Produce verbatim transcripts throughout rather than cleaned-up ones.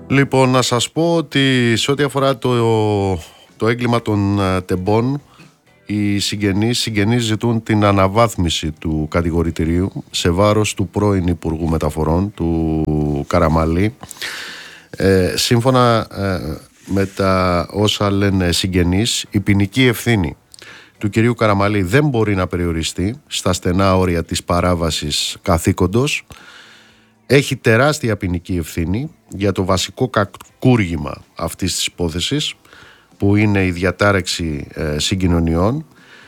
Λοιπόν, να σας πω ότι σε ό,τι αφορά το, το έγκλημα των τεμπών, οι συγγενείς, συγγενείς ζητούν την αναβάθμιση του κατηγορητηρίου σε βάρος του πρώην Υπουργού Μεταφορών, του Καραμαλή. Ε, σύμφωνα ε, με τα όσα λένε συγγενείς, η ποινική ευθύνη του κυρίου Καραμαλή δεν μπορεί να περιοριστεί στα στενά όρια της παράβασης καθήκοντος. Έχει τεράστια ποινική ευθύνη για το βασικό κακούργημα αυτής της υπόθεσης, που είναι η διατάρεξη ε, συγκοινωνιών,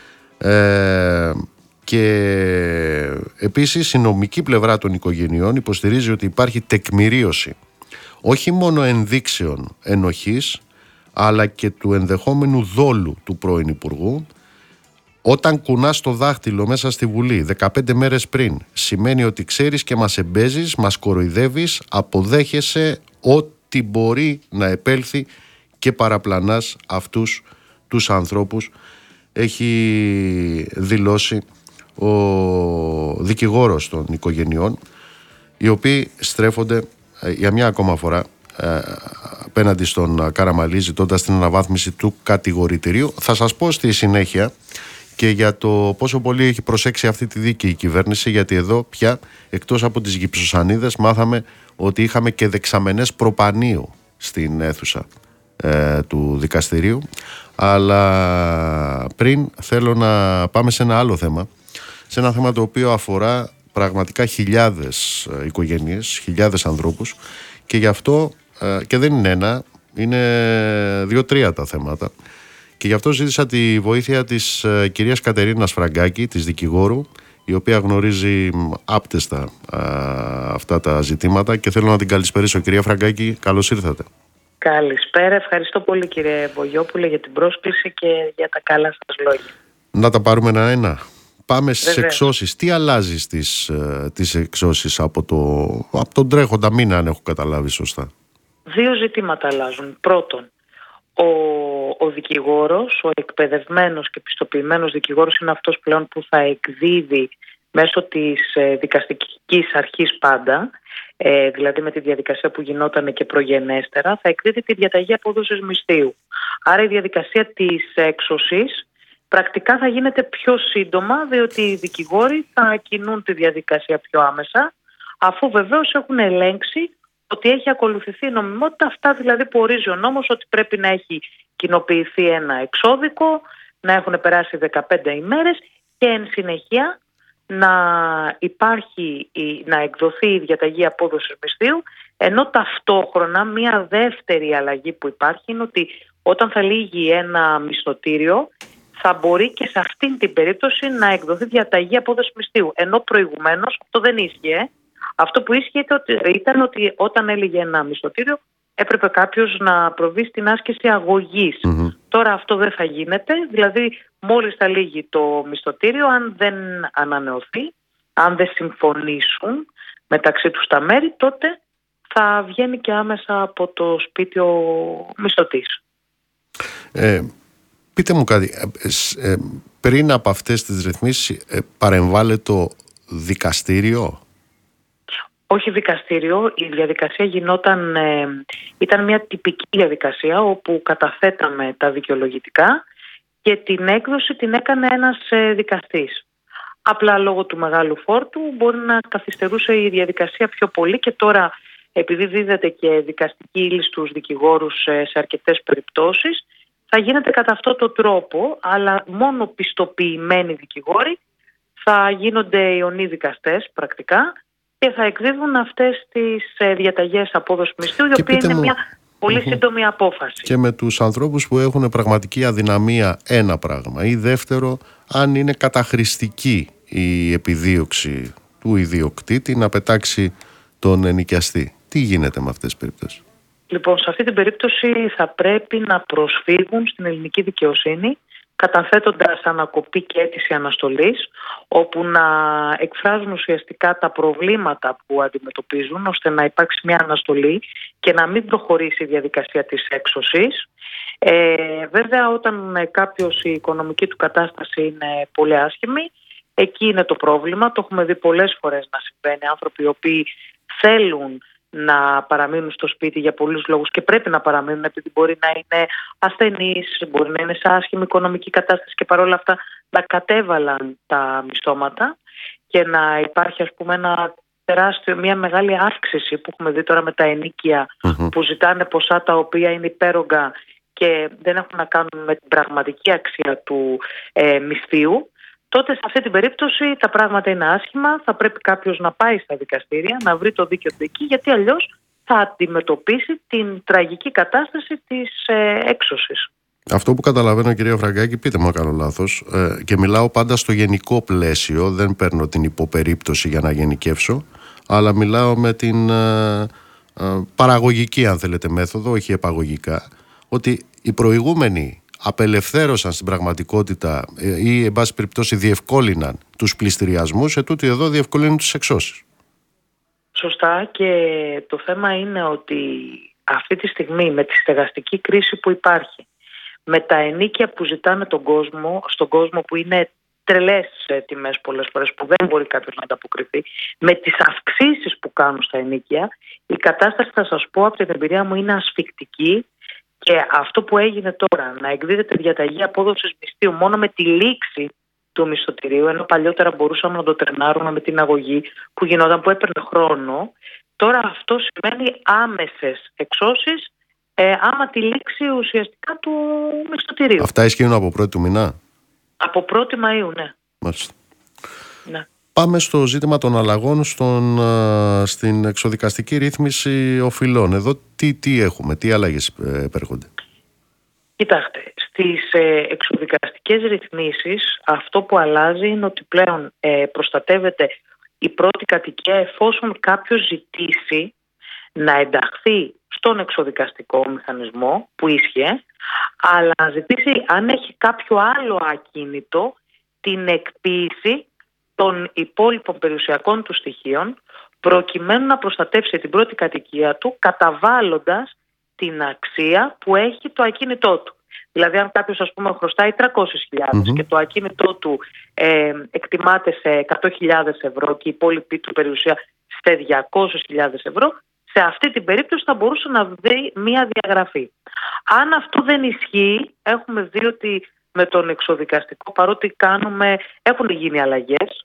ε, και επίσης η νομική πλευρά των οικογενειών υποστηρίζει ότι υπάρχει τεκμηρίωση όχι μόνο ενδείξεων ενοχής, αλλά και του ενδεχόμενου δόλου του πρώην Υπουργού. Όταν κουνάς το δάχτυλο μέσα στη Βουλή δεκαπέντε μέρες πριν, σημαίνει ότι ξέρεις και μας εμπέζεις, μας κοροϊδεύεις, αποδέχεσαι ό,τι μπορεί να επέλθει και παραπλανάς αυτούς τους ανθρώπους. Έχει δηλώσει ο δικηγόρος των οικογενειών, οι οποίοι στρέφονται για μια ακόμα φορά απέναντι στον Καραμαλή, ζητώντας την αναβάθμιση του κατηγορητηρίου. Θα σας πω στη συνέχεια και για το πόσο πολύ έχει προσέξει αυτή τη δίκη η κυβέρνηση, γιατί εδώ πια, εκτός από τις γυψοσανίδες, μάθαμε ότι είχαμε και δεξαμενές προπανίου στην αίθουσα ε, του δικαστηρίου. Αλλά πριν θέλω να πάμε σε ένα άλλο θέμα, σε ένα θέμα το οποίο αφορά πραγματικά χιλιάδες οικογένειες, χιλιάδες ανθρώπους, και γι' αυτό, ε, και δεν είναι ένα, είναι δύο-τρία τα θέματα. Και γι' αυτό ζήτησα τη βοήθεια της ε, κυρίας Κατερίνας Φραγκάκη, της δικηγόρου, η οποία γνωρίζει άπτεστα ε, αυτά τα ζητήματα, και θέλω να την καλησπερίσω. Κυρία Φραγκάκη, καλώς ήρθατε. Καλησπέρα, ευχαριστώ πολύ κύριε Βογιόπουλε για την πρόσκληση και για τα καλά σας λόγια. Να τα πάρουμε ένα-ένα. Πάμε στις εξώσεις. Τι αλλάζει στις, ε, τις εξώσεις από, το, από τον τρέχοντα μήνα, αν έχω καταλάβει σωστά? Δύο ζητήματα αλλάζουν. Πρώτον, Ο, ο δικηγόρος, ο εκπαιδευμένος και πιστοποιημένος δικηγόρος είναι αυτός πλέον που θα εκδίδει μέσω της ε, δικαστικής αρχής πάντα, ε, δηλαδή με τη διαδικασία που γινόταν και προγενέστερα, θα εκδίδει τη διαταγή απόδοσης μισθείου. Άρα η διαδικασία της έξωσης πρακτικά θα γίνεται πιο σύντομα, διότι οι δικηγόροι θα κινούν τη διαδικασία πιο άμεσα, αφού βεβαίως έχουν ελέγξει ότι έχει ακολουθηθεί η νομιμότητα, αυτά δηλαδή που ορίζει ο νόμος, ότι πρέπει να έχει κοινοποιηθεί ένα εξώδικο, να έχουν περάσει δεκαπέντε ημέρες και εν συνεχεία να υπάρχει, να εκδοθεί η διαταγή απόδοσης μισθείου, ενώ ταυτόχρονα μια δεύτερη αλλαγή που υπάρχει είναι ότι όταν θα λύγει ένα μισθωτήριο θα μπορεί και σε αυτήν την περίπτωση να εκδοθεί διαταγή απόδοσης μισθείου, ενώ προηγουμένως αυτό δεν ίσχυε. Αυτό που ίσχυε ήταν ότι όταν έλυγε ένα μισθωτήριο έπρεπε κάποιος να προβεί στην άσκηση αγωγής. Mm-hmm. Τώρα αυτό δεν θα γίνεται, δηλαδή μόλις θα λύγει το μισθωτήριο, αν δεν ανανεωθεί, αν δεν συμφωνήσουν μεταξύ τους τα μέρη, τότε θα βγαίνει και άμεσα από το σπίτι ο μισθωτής. Ε, πείτε μου κάτι, ε, ε, πριν από αυτές τις ρυθμίσεις ε, παρεμβάλλεται το δικαστήριο? Όχι δικαστήριο, η διαδικασία γινόταν, ε, ήταν μια τυπική διαδικασία όπου καταθέταμε τα δικαιολογητικά και την έκδοση την έκανε ένας ε, δικαστής. Απλά λόγω του μεγάλου φόρτου μπορεί να καθυστερούσε η διαδικασία πιο πολύ και τώρα, επειδή δίδεται και δικαστική ύλη στους δικηγόρους ε, σε αρκετές περιπτώσεις, θα γίνεται κατά αυτόν τον τρόπο, αλλά μόνο πιστοποιημένοι δικηγόροι θα γίνονται ιονοί δικαστές πρακτικά και θα εκδίδουν αυτές τις διαταγές απόδοσης μισθείου, η οποία είναι μου... μια πολύ σύντομη απόφαση. Και με τους ανθρώπους που έχουν πραγματική αδυναμία, ένα πράγμα, ή δεύτερο, αν είναι καταχρηστική η επιδίωξη του ιδιοκτήτη να πετάξει τον ενοικιαστή. Τι γίνεται με αυτές τις περιπτώσεις? Λοιπόν, σε αυτή την περίπτωση θα πρέπει να προσφύγουν στην ελληνική δικαιοσύνη, καταθέτοντας ανακοπή και αίτηση αναστολής, όπου να εκφράζουν ουσιαστικά τα προβλήματα που αντιμετωπίζουν, ώστε να υπάρξει μια αναστολή και να μην προχωρήσει η διαδικασία της έξωσης. Ε, βέβαια, όταν κάποιος η οικονομική του κατάσταση είναι πολύ άσχημη, εκεί είναι το πρόβλημα. Το έχουμε δει πολλές φορές να συμβαίνει. Άνθρωποι οι οποίοι θέλουν να παραμείνουν στο σπίτι για πολλούς λόγους και πρέπει να παραμείνουν, επειδή μπορεί να είναι ασθενείς, μπορεί να είναι σε άσχημη οικονομική κατάσταση και παρόλα αυτά να κατέβαλαν τα μισθώματα και να υπάρχει, ας πούμε, ένα τεράστιο, μια μεγάλη αύξηση που έχουμε δει τώρα με τα ενοίκια mm-hmm. που ζητάνε ποσά τα οποία είναι υπέρογκα και δεν έχουν να κάνουν με την πραγματική αξία του ε, μισθείου. Τότε σε αυτή την περίπτωση τα πράγματα είναι άσχημα, θα πρέπει κάποιος να πάει στα δικαστήρια, να βρει το δίκαιο του εκεί, γιατί αλλιώς θα αντιμετωπίσει την τραγική κατάσταση της ε, έξωσης. Αυτό που καταλαβαίνω, κυρία Φραγκάκη, πείτε μου αν κάνω λάθος, ε, και μιλάω πάντα στο γενικό πλαίσιο, δεν παίρνω την υποπερίπτωση για να γενικεύσω, αλλά μιλάω με την ε, ε, παραγωγική, αν θέλετε, μέθοδο, όχι επαγωγικά, ότι οι προηγούμενοι απελευθέρωσαν στην πραγματικότητα ή εν πάση περιπτώσει διευκόλυναν τους πληστηριασμούς, ετούτοι εδώ διευκολύνουν τις εξώσεις. Σωστά, και το θέμα είναι ότι αυτή τη στιγμή με τη στεγαστική κρίση που υπάρχει, με τα ενοίκια που ζητάνε τον κόσμο, στον κόσμο που είναι τρελές τιμές πολλές φορές που δεν μπορεί κάποιος να ανταποκριθεί, με τις αυξήσεις που κάνουν στα ενοίκια, η κατάσταση, θα σας πω από την εμπειρία μου, είναι ασφικτική. Και αυτό που έγινε τώρα, να εκδίδεται διαταγή απόδοσης μισθείου μόνο με τη λήξη του μισθωτηρίου, ενώ παλιότερα μπορούσαμε να το τρενάρουμε με την αγωγή που γινόταν, που έπαιρνε χρόνο, τώρα αυτό σημαίνει άμεσες εξώσεις ε, άμα τη λήξη ουσιαστικά του μισθωτηρίου. Αυτά ισχύουν από πρώτη του μηνά? Από πρώτη Μαΐου, ναι. Μάλιστα. Ναι. Πάμε στο ζήτημα των αλλαγών στον, στην εξοδικαστική ρύθμιση οφειλών. Εδώ τι, τι έχουμε, τι αλλαγές επέρχονται? Κοιτάξτε, στις ε, εξοδικαστικές ρυθμίσεις αυτό που αλλάζει είναι ότι πλέον ε, προστατεύεται η πρώτη κατοικία εφόσον κάποιος ζητήσει να ενταχθεί στον εξοδικαστικό μηχανισμό που ίσχυε, αλλά να ζητήσει, αν έχει κάποιο άλλο ακίνητο, την εκποίηση των υπόλοιπων περιουσιακών του στοιχείων, προκειμένου να προστατεύσει την πρώτη κατοικία του, καταβάλλοντας την αξία που έχει το ακίνητό του. Δηλαδή, αν κάποιος, ας πούμε, χρωστάει τριακόσιες χιλιάδες mm-hmm. και το ακίνητό του ε, εκτιμάται σε εκατό χιλιάδες ευρώ και η υπόλοιπη του περιουσία σε διακόσιες χιλιάδες ευρώ, σε αυτή την περίπτωση θα μπορούσε να δει μία διαγραφή. Αν αυτό δεν ισχύει, έχουμε δει ότι με τον εξοδικαστικό, παρότι κάνουμε, έχουν γίνει αλλαγές,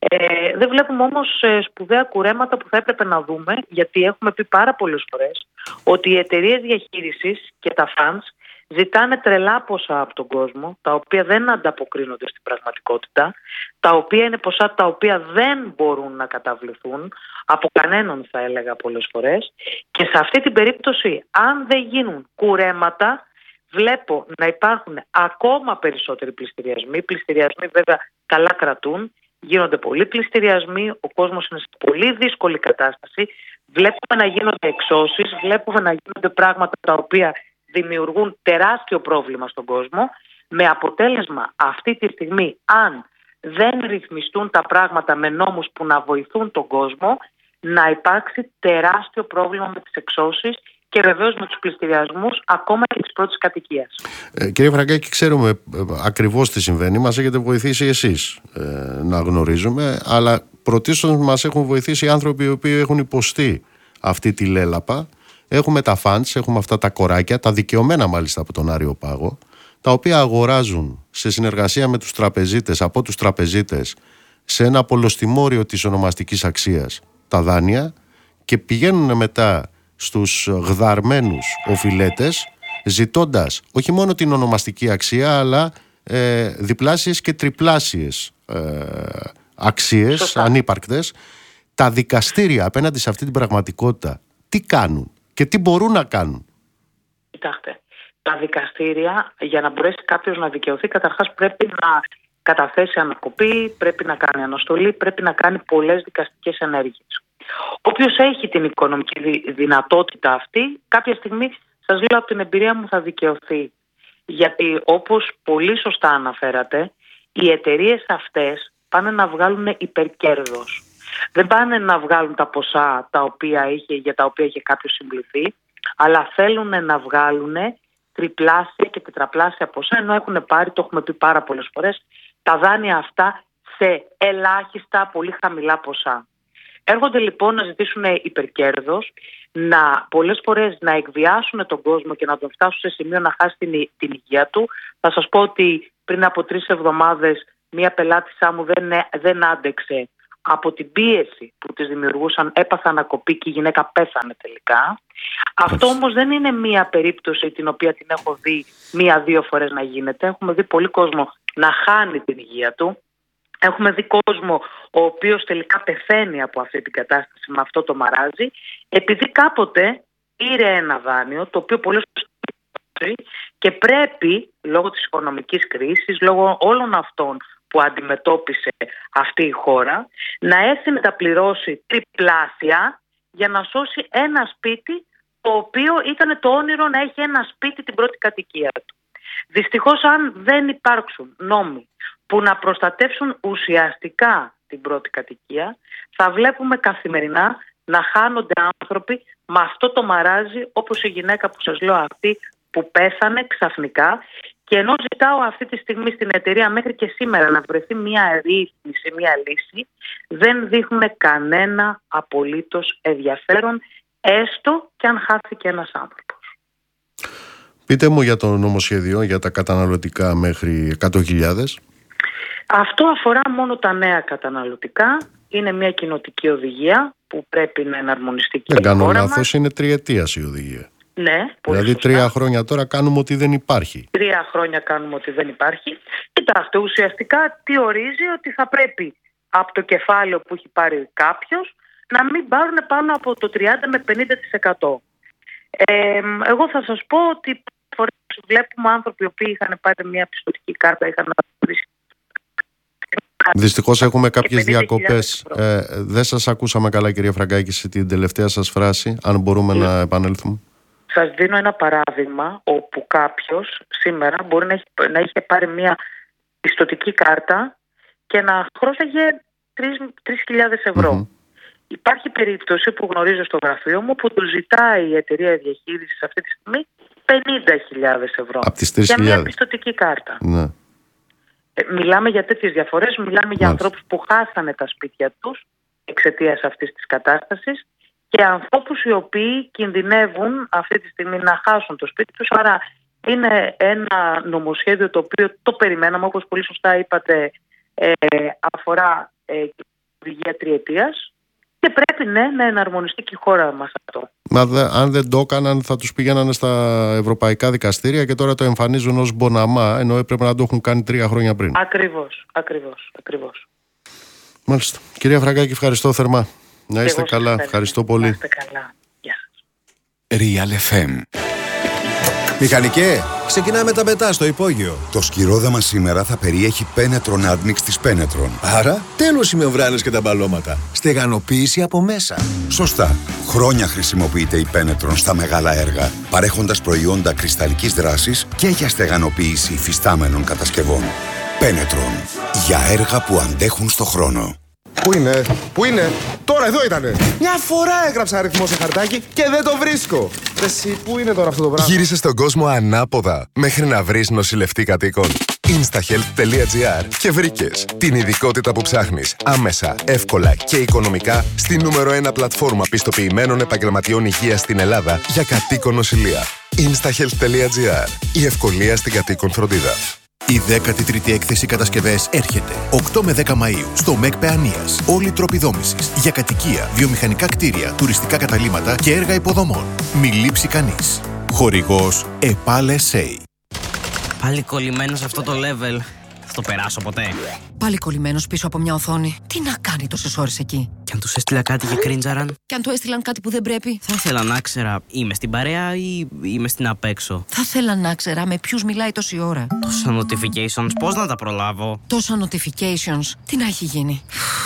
Ε, δεν βλέπουμε όμως ε, σπουδαία κουρέματα που θα έπρεπε να δούμε, γιατί έχουμε πει πάρα πολλές φορές ότι οι εταιρείες διαχείρισης και τα funds ζητάνε τρελά ποσά από τον κόσμο, τα οποία δεν ανταποκρίνονται στην πραγματικότητα, τα οποία είναι ποσά τα οποία δεν μπορούν να καταβληθούν από κανέναν, θα έλεγα πολλές φορές, και σε αυτή την περίπτωση, αν δεν γίνουν κουρέματα, βλέπω να υπάρχουν ακόμα περισσότεροι πληστηριασμοί. Πληστηριασμοί βέβαια καλά κρατούν. Γίνονται πολλοί πληστηριασμοί, ο κόσμος είναι σε πολύ δύσκολη κατάσταση. Βλέπουμε να γίνονται εξώσεις, βλέπουμε να γίνονται πράγματα τα οποία δημιουργούν τεράστιο πρόβλημα στον κόσμο, με αποτέλεσμα αυτή τη στιγμή, αν δεν ρυθμιστούν τα πράγματα με νόμους που να βοηθούν τον κόσμο, να υπάρξει τεράστιο πρόβλημα με τις εξώσεις και βεβαίως με τους πληστηριασμούς ακόμα και της πρώτης κατοικίας. Ε, κύριε Φραγκάκη, ξέρουμε ε, ακριβώς τι συμβαίνει. Μας έχετε βοηθήσει εσείς ε, να γνωρίζουμε, αλλά πρωτίστως μας έχουν βοηθήσει οι άνθρωποι οι οποίοι έχουν υποστεί αυτή τη λέλαπα. Έχουμε τα funds, έχουμε αυτά τα κοράκια, τα δικαιωμένα μάλιστα από τον Άριο Πάγο, τα οποία αγοράζουν σε συνεργασία με τους τραπεζίτες, από τους τραπεζίτες, σε ένα πολλοστιμόριο της ονομαστικής αξίας τα δάνεια και πηγαίνουν μετά στους γδαρμένους οφειλέτες, ζητώντας όχι μόνο την ονομαστική αξία, αλλά ε, διπλάσιες και τριπλάσιες ε, αξίες, Σωστά. ανύπαρκτες. Τα δικαστήρια απέναντι σε αυτή την πραγματικότητα τι κάνουν και τι μπορούν να κάνουν? Κοιτάξτε, τα δικαστήρια, για να μπορέσει κάποιος να δικαιωθεί, καταρχάς πρέπει να καταθέσει ανακοπή, πρέπει να κάνει αναστολή, πρέπει να κάνει πολλές δικαστικές ενέργειες. Όποιος έχει την οικονομική δυνατότητα αυτή, κάποια στιγμή, σας λέω από την εμπειρία μου, θα δικαιωθεί. Γιατί όπως πολύ σωστά αναφέρατε, οι εταιρείες αυτές πάνε να βγάλουν υπερκέρδος. Δεν πάνε να βγάλουν τα ποσά τα οποία είχε, για τα οποία είχε κάποιος συμπληθεί, αλλά θέλουν να βγάλουν τριπλάσια και τετραπλάσια ποσά, ενώ έχουν πάρει, το έχουμε πει πάρα πολλές φορές, τα δάνεια αυτά σε ελάχιστα πολύ χαμηλά ποσά. Έρχονται λοιπόν να ζητήσουν υπερκέρδος, να, πολλές φορές να εκβιάσουν τον κόσμο και να τον φτάσουν σε σημείο να χάσει την, την υγεία του. Θα σας πω ότι πριν από τρεις εβδομάδες μία πελάτησά μου δεν, δεν άντεξε από την πίεση που της δημιουργούσαν, έπαθε ανακοπή και η γυναίκα πέθανε τελικά. Αυτό όμως δεν είναι μία περίπτωση την οποία την έχω δει μία-δύο φορές να γίνεται. Έχουμε δει πολύ κόσμο να χάνει την υγεία του. Έχουμε δει κόσμο ο οποίος τελικά πεθαίνει από αυτή την κατάσταση με αυτό το μαράζι, επειδή κάποτε πήρε ένα δάνειο το οποίο πολλές φορές και πρέπει λόγω της οικονομικής κρίσης, λόγω όλων αυτών που αντιμετώπισε αυτή η χώρα, να έρθει να τα πληρώσει τριπλάσια για να σώσει ένα σπίτι το οποίο ήταν το όνειρο να έχει ένα σπίτι την πρώτη κατοικία του. Δυστυχώς, αν δεν υπάρξουν νόμοι που να προστατεύσουν ουσιαστικά την πρώτη κατοικία, θα βλέπουμε καθημερινά να χάνονται άνθρωποι με αυτό το μαράζι, όπως η γυναίκα που σας λέω αυτή που πέθανε ξαφνικά. Και ενώ ζητάω αυτή τη στιγμή στην εταιρεία μέχρι και σήμερα να βρεθεί μια ρύθμιση, μια λύση, δεν δείχνουν κανένα απολύτως ενδιαφέρον, έστω και αν χάθηκε ένας άνθρωπος. Πείτε μου για το νομοσχέδιο για τα καταναλωτικά μέχρι εκατό χιλιάδες. Αυτό αφορά μόνο τα νέα καταναλωτικά. Είναι μια κοινοτική οδηγία που πρέπει να εναρμονιστεί και δεν κάνω χώρα λάθος, μας. Είναι τριετίας η οδηγία. Ναι, πολύ δηλαδή σωστά. τρία χρόνια τώρα κάνουμε ότι δεν υπάρχει. Τρία χρόνια κάνουμε ότι δεν υπάρχει. Κοιτάξτε, ουσιαστικά τι ορίζει? Ότι θα πρέπει από το κεφάλαιο που έχει πάρει κάποιος να μην πάρουν πάνω από το τριάντα με πενήντα τοις εκατό. Ε, εγώ θα σας πω ότι φορές βλέπουμε άνθρωποι οι οποίοι είχαν πάρει μια πιστωτική κάρτα, είχαν Δυστυχώς έχουμε κάποιες διακοπές. Ε, δεν σας ακούσαμε καλά, κυρία Φραγκάκη, σε την τελευταία σας φράση. Αν μπορούμε ε, να επανέλθουμε. Σας δίνω ένα παράδειγμα όπου κάποιος σήμερα μπορεί να, έχει, να είχε πάρει μια πιστωτική κάρτα και να χρώσαγε τρεις χιλιάδες ευρώ. Mm-hmm. Υπάρχει περίπτωση που γνωρίζω στο γραφείο μου που του ζητάει η εταιρεία διαχείρισης αυτή τη στιγμή πενήντα χιλιάδες ευρώ για μια πιστωτική κάρτα. Ναι. Ε, μιλάμε για τέτοιες διαφορές, μιλάμε Μάλιστα. για ανθρώπους που χάσανε τα σπίτια τους εξαιτίας αυτής της κατάστασης και ανθρώπους οι οποίοι κινδυνεύουν αυτή τη στιγμή να χάσουν το σπίτι τους. Άρα είναι ένα νομοσχέδιο το οποίο το περιμέναμε, όπως πολύ σωστά είπατε, ε, αφορά ε, την οδηγία τριετίας. Και πρέπει ναι, να εναρμονιστεί και η χώρα μας αυτό. Μα δε, αν δεν το έκαναν θα τους πήγαιναν στα ευρωπαϊκά δικαστήρια και τώρα το εμφανίζουν ως μποναμά, ενώ έπρεπε να το έχουν κάνει τρία χρόνια πριν. Ακριβώς, ακριβώς, ακριβώς. Μάλιστα. Κυρία Φραγκάκη, ευχαριστώ θερμά. Να είστε καλά, ευχαριστώ, ευχαριστώ πολύ. Να είστε καλά. Γεια σας. Real εφ εμ. Μηχανικέ, ξεκινάμε τα μετά στο υπόγειο. Το σκυρόδεμα σήμερα θα περιέχει Penetron Admix της Penetron. Άρα, τέλος οι μεμβράνες και τα μπαλώματα. Στεγανοποίηση από μέσα. Σωστά. Χρόνια χρησιμοποιείται η Penetron στα μεγάλα έργα, παρέχοντας προϊόντα κρυσταλλικής δράσης και για στεγανοποίηση υφιστάμενων κατασκευών. Penetron. Για έργα που αντέχουν στο χρόνο. Πού είναι, πού είναι, τώρα εδώ ήτανε. Μια φορά έγραψα αριθμό σε χαρτάκι και δεν το βρίσκω. Εσύ, πού είναι τώρα αυτό το πράγμα? Γύρισες στον κόσμο ανάποδα μέχρι να βρεις νοσηλευτή κατοίκων. instahealth τελεία gr και βρήκες την ειδικότητα που ψάχνεις άμεσα, εύκολα και οικονομικά στη νούμερο ένα πλατφόρμα πιστοποιημένων επαγγελματιών υγείας στην Ελλάδα για κατοίκον νοσηλεία. instahealth τελεία gr. Η ευκολία στην κατοίκον φροντίδα. Η δέκατη τρίτη έκθεση κατασκευές έρχεται οκτώ με δέκα Μαΐου στο ΜΕΚ Παιανίας. Όλοι οι τρόποι δόμησης για κατοικία, βιομηχανικά κτίρια, τουριστικά καταλύματα και έργα υποδομών. Μη λείψει κανείς. Χορηγός ΕΠΑΛ ες έι. Πάλι κολλημένος αυτό το level. Θα το περάσω ποτέ. Πάλι κολλημένος πίσω από μια οθόνη. Τι να κάνει τόσες ώρες εκεί? Κι αν τους έστειλα κάτι και κρίντζαραν. Κι αν του έστειλαν κάτι που δεν πρέπει. Θα ήθελα να ξέρα, είμαι στην παρέα ή είμαι στην απέξω. Θα ήθελα να ξέρα με ποιους μιλάει τόση ώρα. Τόσα notifications, πώς να τα προλάβω? Τόσα notifications, τι να έχει γίνει?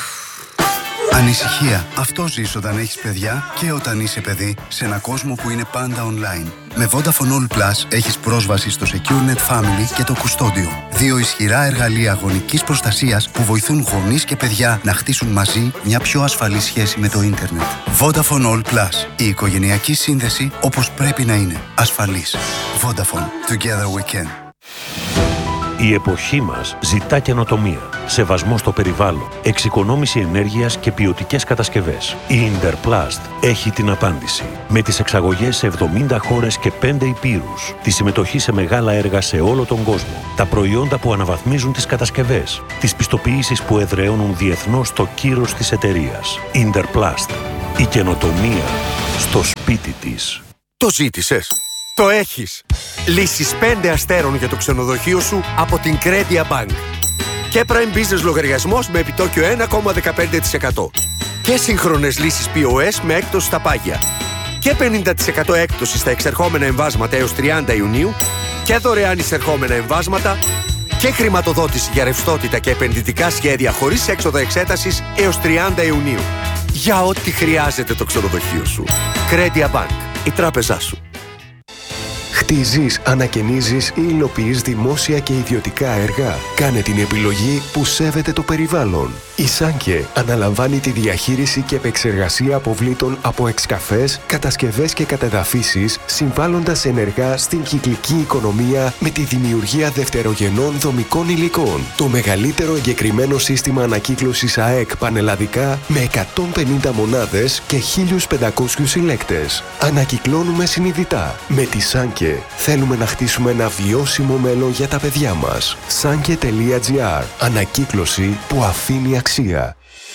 Ανησυχία. Αυτό ζεις όταν έχεις παιδιά και όταν είσαι παιδί σε ένα κόσμο που είναι πάντα online. Με Vodafone All Plus έχεις πρόσβαση στο SecureNet Family και το Κουστόντιο. Δύο ισχυρά εργαλεία γονικής προστασίας που βοηθούν γονείς και παιδιά να χτίσουν μαζί μια πιο ασφαλή σχέση με το ίντερνετ. Vodafone All Plus. Η οικογενειακή σύνδεση όπως πρέπει να είναι. Ασφαλής. Vodafone. Together we can. Η εποχή μας ζητά καινοτομία, σεβασμό στο περιβάλλον, εξοικονόμηση ενέργειας και ποιοτικές κατασκευές. Η Interplast έχει την απάντηση. Με τις εξαγωγές σε εβδομήντα χώρες και πέντε υπήρους, τη συμμετοχή σε μεγάλα έργα σε όλο τον κόσμο, τα προϊόντα που αναβαθμίζουν τις κατασκευές, τις πιστοποιήσεις που εδραιώνουν διεθνώς το κύρος της εταιρείας. Interplast. Η καινοτομία στο σπίτι της. Το ζήτησες. Το έχεις. Λύσεις πέντε αστέρων για το ξενοδοχείο σου από την Credia Bank. Και Prime Business λογαριασμός με επιτόκιο ένα κόμμα δεκαπέντε τοις εκατό. Και σύγχρονες λύσεις πι ο ες με έκπτωση στα πάγια. Και πενήντα τοις εκατό έκπτωση στα εξερχόμενα εμβάσματα έως τριάντα Ιουνίου. Και δωρεάν εισερχόμενα εμβάσματα. Και χρηματοδότηση για ρευστότητα και επενδυτικά σχέδια χωρίς έξοδα εξέτασης έως τριάντα Ιουνίου. Για ό,τι χρειάζεται το ξενοδοχείο σου. Credia Bank. Η τράπεζά σου. Χτίζεις, ανακαινίζεις ή υλοποιείς δημόσια και ιδιωτικά έργα. Κάνε την επιλογή που σέβεται το περιβάλλον. Η Σάνκε αναλαμβάνει τη διαχείριση και επεξεργασία αποβλήτων από εξκαφές, κατασκευές και κατεδαφίσεις, συμβάλλοντας ενεργά στην κυκλική οικονομία με τη δημιουργία δευτερογενών δομικών υλικών. Το μεγαλύτερο εγκεκριμένο σύστημα ανακύκλωσης ΑΕΚ πανελλαδικά με εκατόν πενήντα μονάδες και χίλιους πεντακόσιους συλλέκτες. Ανακυκλώνουμε συνειδητά. Με τη Σάνκε θέλουμε να χτίσουμε ένα βιώσιμο μέλλον για τα παιδιά μας. Sanke τελεία τζι άρ. Ανακύκλωση που αφήνει αξία.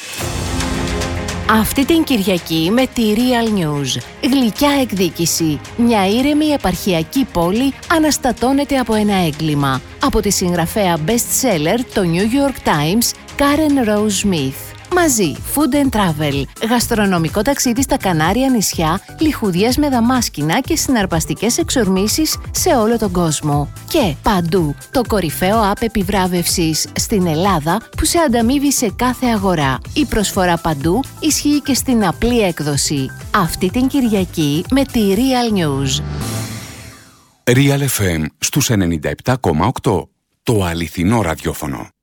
Αυτή την Κυριακή με τη Real News. Γλυκιά εκδίκηση. Μια ήρεμη επαρχιακή πόλη αναστατώνεται από ένα έγκλημα. Από τη συγγραφέα best-seller το New York Times, Karen Rose Smith. Μαζί, Food and Travel, γαστρονομικό ταξίδι στα Κανάρια νησιά, λιχουδιές με δαμάσκηνα και συναρπαστικές εξορμήσεις σε όλο τον κόσμο. Και παντού, το κορυφαίο app επιβράβευσης στην Ελλάδα που σε ανταμείβει σε κάθε αγορά. Η προσφορά παντού ισχύει και στην απλή έκδοση. Αυτή την Κυριακή με τη Real News. Real εφ εμ στους ενενήντα επτά κόμμα οκτώ. Το αληθινό ραδιόφωνο.